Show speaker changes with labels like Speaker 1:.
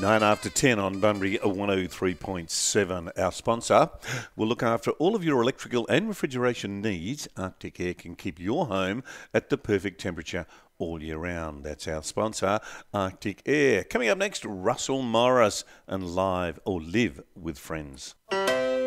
Speaker 1: 9 after 10 on Bunbury 103.7. Our sponsor will look after all of your electrical and refrigeration needs. Arctic Air can keep your home at the perfect temperature all year round. That's our sponsor, Arctic Air. Coming up next, Russell Morris and Live with Friends.